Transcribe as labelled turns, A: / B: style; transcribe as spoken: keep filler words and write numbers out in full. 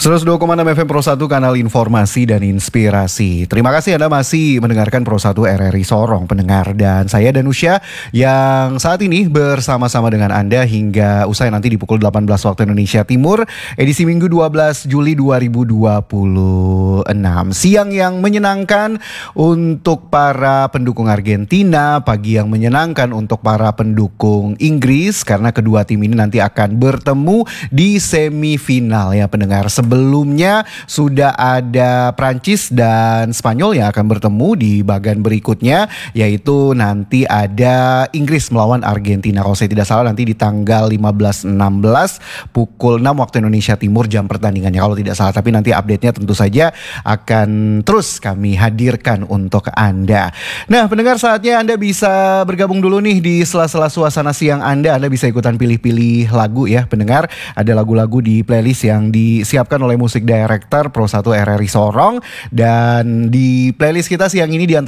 A: seratus dua koma enam F M Pro satu, kanal informasi dan inspirasi. Terima kasih Anda masih mendengarkan Pro satu R R I Sorong, pendengar. Dan saya Danusya yang saat ini bersama-sama dengan Anda hingga usai nanti di pukul delapan belas waktu Indonesia Timur, edisi Minggu dua belas Juli dua ribu dua puluh enam. Siang yang menyenangkan untuk para pendukung Argentina, pagi yang menyenangkan untuk para pendukung Inggris, karena kedua tim ini nanti akan bertemu di semifinal ya pendengar. Sebelumnya sudah ada Prancis dan Spanyol yang akan bertemu di bagian berikutnya, yaitu nanti ada Inggris melawan Argentina. Kalau saya tidak salah nanti di tanggal lima belas enam belas pukul enam waktu Indonesia Timur jam pertandingannya kalau tidak salah. Tapi nanti update-nya tentu saja akan terus kami hadirkan untuk Anda. Nah pendengar, saatnya Anda bisa bergabung dulu nih di sela-sela suasana siang Anda. Anda bisa ikutan pilih-pilih lagu ya pendengar. Ada lagu-lagu di playlist yang disiapkan oleh musik director Pro satu R R I Sorong. Dan di playlist kita siang ini di